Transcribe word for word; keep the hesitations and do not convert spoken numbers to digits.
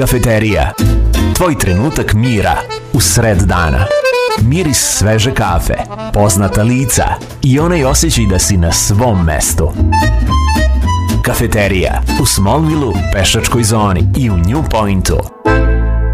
Kafeterija. Tvoj trenutak mira u sred dana. Miris sveže kafe, poznata lica i onaj osjećaj da si na svom mestu. Kafeterija u Smallvilleu, Pešačkoj zoni i u New Pointu.